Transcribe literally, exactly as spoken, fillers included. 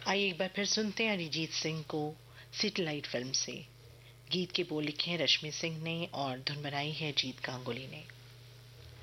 आइए एक बार फिर सुनते हैं अरिजीत सिंह को सिटीलाइट फिल्म से। गीत के बोल लिखे हैं रश्मि सिंह ने और धुन बनाई है जीत गांगुली ने।